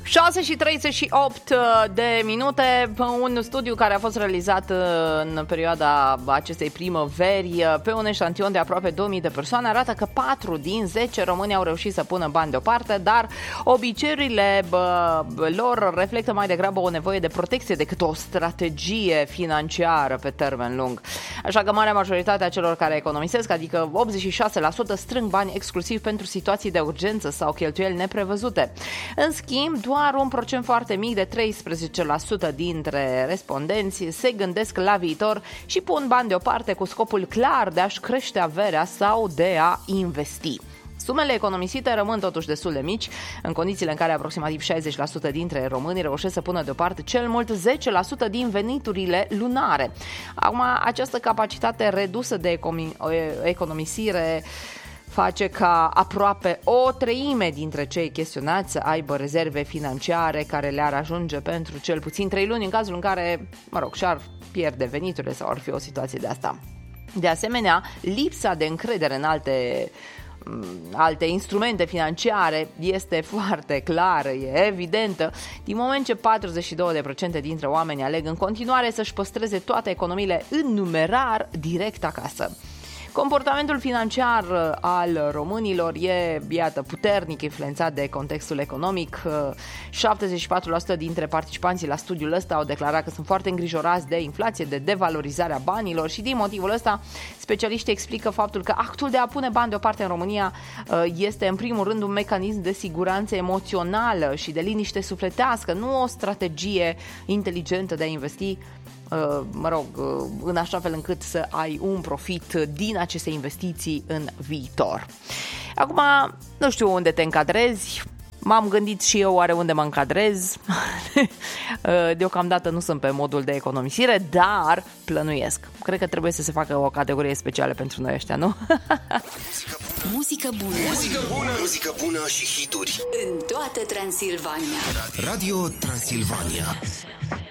6:38 de minute. Un studiu care a fost realizat în perioada acestei primăveri pe un eșantion de aproape 2000 de persoane arată că 4 din 10 români au reușit să pună bani deoparte, dar obiceiurile lor reflectă mai degrabă o nevoie de protecție decât o strategie financiară pe termen lung. Așa că marea majoritate a celor care economisesc, adică 86%, strâng bani exclusiv pentru situații de urgență sau cheltuieli neprevăzute. În schimb, doar un procent foarte mic de 13% dintre respondenți se gândesc la viitor și pun bani deoparte cu scopul clar de a-și crește averea sau de a investi. Sumele economisite rămân totuși destul de mici, în condițiile în care aproximativ 60% dintre români reușesc să pună deoparte cel mult 10% din veniturile lunare. Acum, această capacitate redusă de economisire face ca aproape o treime dintre cei chestionați să aibă rezerve financiare care le-ar ajunge pentru cel puțin 3 luni în cazul în care, și-ar pierde veniturile sau ar fi o situație de asta. De asemenea, lipsa de încredere în alte instrumente financiare este foarte clară, e evidentă, din moment ce 42% dintre oameni aleg în continuare să-și păstreze toate economiile în numerar direct acasă. Comportamentul financiar al românilor e, iată, puternic influențat de contextul economic. 74% dintre participanții la studiul ăsta au declarat că sunt foarte îngrijorați de inflație, de devalorizarea banilor și din motivul ăsta specialiștii explică faptul că actul de a pune bani deoparte în România este în primul rând un mecanism de siguranță emoțională și de liniște sufletească, nu o strategie inteligentă de a investi în așa fel încât să ai un profit din aceste investiții în viitor. Acum, nu știu unde te încadrezi, m-am gândit și eu oare unde mă încadrez. Deocamdată nu sunt pe modul de economisire, dar plănuiesc. Cred că trebuie să se facă o categorie specială pentru noi ăștia, nu? Muzică bună. Muzică bună. Muzică bună și hituri în toată Transilvania. Radio Transilvania.